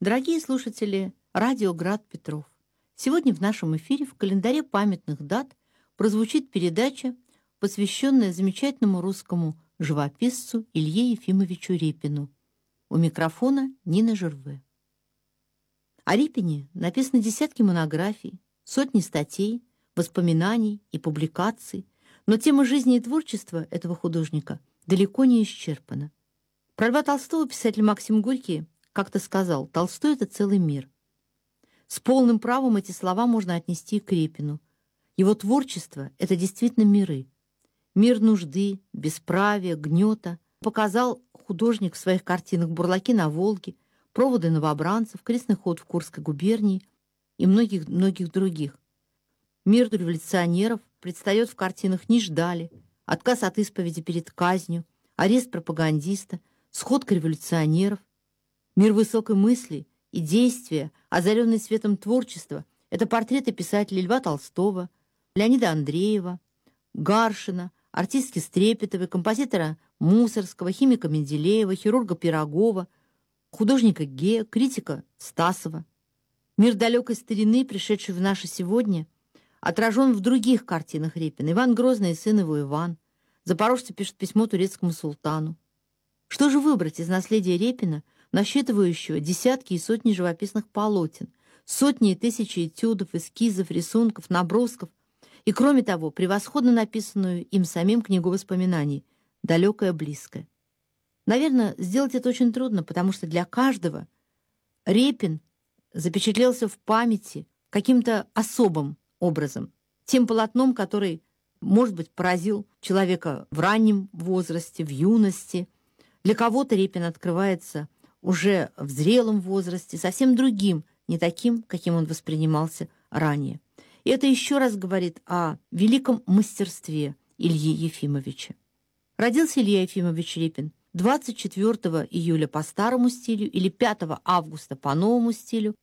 Дорогие слушатели радио «Град Петров», сегодня в нашем эфире в календаре памятных дат прозвучит передача, посвященная замечательному русскому живописцу Илье Ефимовичу Репину. У микрофона Нина Жерве. О Репине написаны десятки монографий, сотни статей, воспоминаний и публикаций, но тема жизни и творчества этого художника далеко не исчерпана. Про Льва Толстого писатель Максим Горький как-то сказал: «Толстой — это целый мир». С полным правом эти слова можно отнести и к Репину. Его творчество — это действительно миры. Мир нужды, бесправия, гнета показал художник в своих картинах «Бурлаки на Волге», «Проводы новобранцев», «Крестный ход в Курской губернии» и многих других. Мир революционеров предстает в картинах «Не ждали», «Отказ от исповеди перед казнью», «Арест пропагандиста», «Сходка революционеров». Мир высокой мысли и действия, озаренный светом творчества, это портреты писателей Льва Толстого, Леонида Андреева, Гаршина, артистки Стрепетовой, композитора Мусорского, химика Менделеева, хирурга Пирогова, художника Гея, критика Стасова. Мир далекой старины, пришедший в наше сегодня, отражен в других картинах Репина. Иван Грозный и сын его Иван. Запорожцы пишут письмо турецкому султану. Что же выбрать из наследия Репина, насчитывающего десятки и сотни живописных полотен, сотни и тысячи этюдов, эскизов, рисунков, набросков и, кроме того, превосходно написанную им самим книгу воспоминаний «Далекое, близкое». Наверное, сделать это очень трудно, потому что для каждого Репин запечатлелся в памяти каким-то особым образом, тем полотном, который, может быть, поразил человека в раннем возрасте, в юности. Для кого-то Репин открывается уже в зрелом возрасте, совсем другим, не таким, каким он воспринимался ранее. И это еще раз говорит о великом мастерстве Ильи Ефимовича. Родился Илья Ефимович Репин 24 июля по старому стилю или 5 августа по новому стилю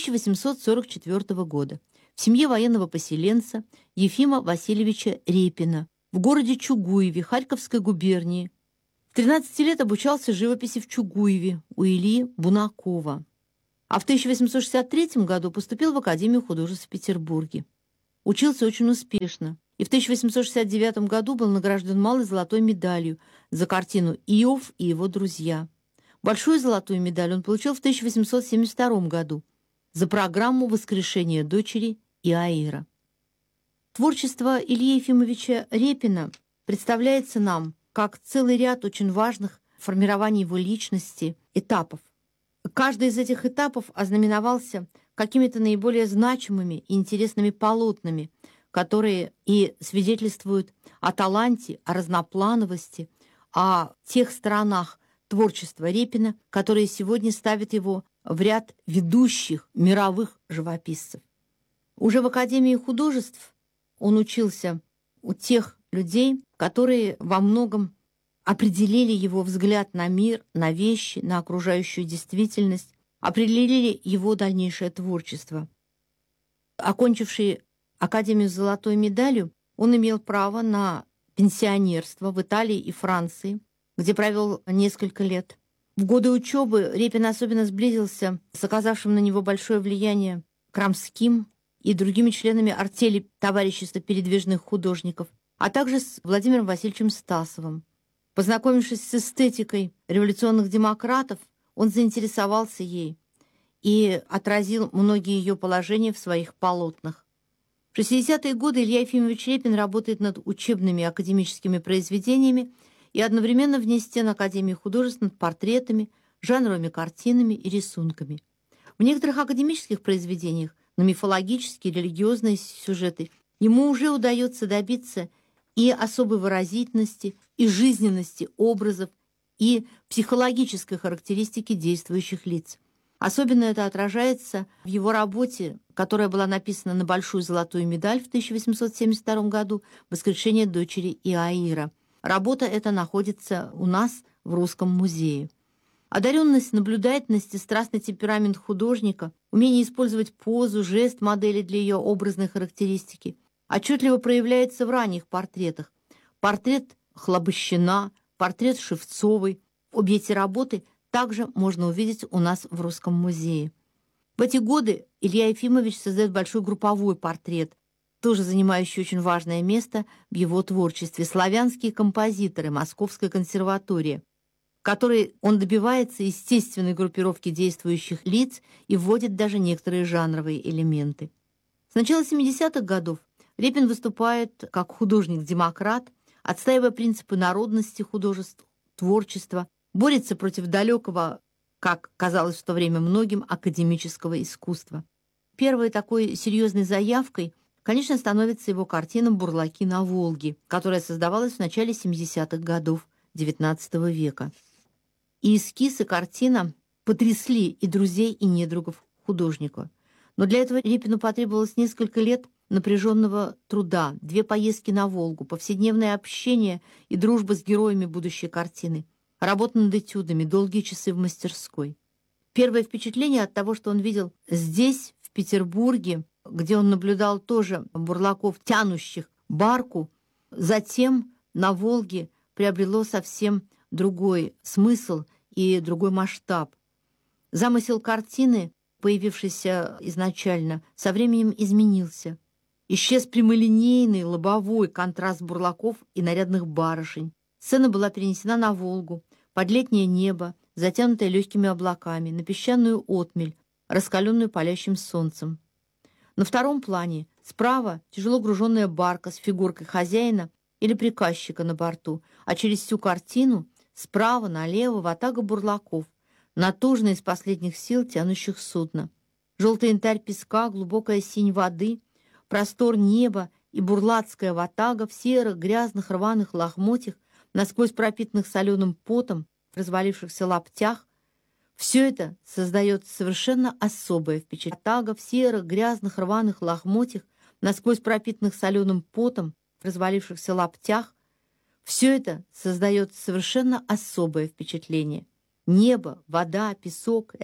1844 года в семье военного поселенца Ефима Васильевича Репина в городе Чугуеве Харьковской губернии. В 13 лет обучался живописи в Чугуеве у Ильи Бунакова, а в 1863 году поступил в Академию художеств в Петербурге. Учился очень успешно и в 1869 году был награжден малой золотой медалью за картину «Иов и его друзья». Большую золотую медаль он получил в 1872 году за программу «Воскрешение дочери Иаира». Творчество Ильи Ефимовича Репина представляется нам как целый ряд очень важных формирований его личности этапов. Каждый из этих этапов ознаменовался какими-то наиболее значимыми и интересными полотнами, которые и свидетельствуют о таланте, о разноплановости, о тех сторонах творчества Репина, которые сегодня ставят его в ряд ведущих мировых живописцев. Уже в Академии художеств он учился у тех людей, которые во многом определили его взгляд на мир, на вещи, на окружающую действительность, определили его дальнейшее творчество. Окончивший Академию с золотой медалью, он имел право на пенсионерство в Италии и Франции, где провел несколько лет. В годы учебы Репин особенно сблизился с оказавшим на него большое влияние Крамским и другими членами артели товарищества передвижных художников, а также с Владимиром Васильевичем Стасовым. Познакомившись с эстетикой революционных демократов, он заинтересовался ей и отразил многие ее положения в своих полотнах. В 60-е годы Илья Ефимович Репин работает над учебными академическими произведениями и одновременно вне стен Академии художеств над портретами, жанровыми картинами и рисунками. В некоторых академических произведениях на мифологические, религиозные сюжеты ему уже удается добиться и особой выразительности, и жизненности образов, и психологической характеристики действующих лиц. Особенно это отражается в его работе, которая была написана на большую золотую медаль в 1872 году «Воскрешение дочери Иаира». Работа эта находится у нас в Русском музее. Одаренность, наблюдательность и страстный темперамент художника, умение использовать позу, жест модели для ее образной характеристики отчетливо проявляется в ранних портретах. Портрет Хлобощина, портрет Шевцовой. Обе эти работы также можно увидеть у нас в Русском музее. В эти годы Илья Ефимович создает большой групповой портрет, тоже занимающий очень важное место в его творчестве. Славянские композиторы Московской консерватории, в которой он добивается естественной группировки действующих лиц и вводит даже некоторые жанровые элементы. С начала 70-х годов Репин выступает как художник-демократ, отстаивая принципы народности художеств, творчества, борется против далекого, как казалось в то время многим, академического искусства. Первой такой серьезной заявкой, конечно, становится его картина «Бурлаки на Волге», которая создавалась в начале 70-х годов XIX века. И эскизы картина потрясли и друзей, и недругов художника. Но для этого Репину потребовалось несколько лет напряженного труда, 2 поездки на Волгу, повседневное общение и дружба с героями будущей картины, работа над этюдами, долгие часы в мастерской. Первое впечатление от того, что он видел здесь, в Петербурге, где он наблюдал тоже бурлаков, тянущих барку, затем на Волге приобрело совсем другой смысл и другой масштаб. Замысел картины, появившийся изначально, со временем изменился. Исчез прямолинейный лобовой контраст бурлаков и нарядных барышень. Сцена была перенесена на Волгу, под летнее небо, затянутое легкими облаками, на песчаную отмель, раскаленную палящим солнцем. На втором плане справа тяжело груженная барка с фигуркой хозяина или приказчика на борту, а через всю картину справа налево ватага бурлаков, натужно из последних сил тянущих судно. Желтый янтарь песка, глубокая синь воды, простор неба и бурлацкая ватага в серых, грязных, рваных лохмотьях, насквозь пропитанных соленым потом, в развалившихся лаптях. Все это создает совершенно особое впечатление. Ватага в серых, грязных, рваных лохмотьях, насквозь пропитанных соленым потом, в развалившихся лаптях. Все это создает совершенно особое впечатление. Небо, вода, песок,